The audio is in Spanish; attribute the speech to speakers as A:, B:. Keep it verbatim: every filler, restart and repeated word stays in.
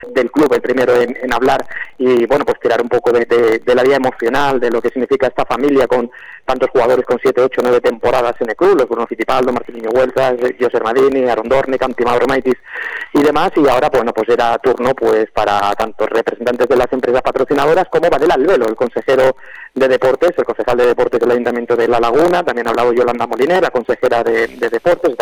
A: del club, el primero en, en hablar y bueno, pues tirar un poco de, de, de la vida emocional, de lo que significa esta familia con tantos jugadores con siete, ocho, nueve temporadas en el club, los Bruno Fittipaldo, Marcelinho Huertas, José Madini, Aaron Dornican, Mauro Maitis y demás, y ahora bueno, pues era turno pues para tantos representantes de las empresas patrocinadoras como Varela Albelo, el consejero de Deportes, el concejal de Deportes del Ayuntamiento de La Laguna, también ha hablado Yolanda Moliner, la consejera de, de Deportes,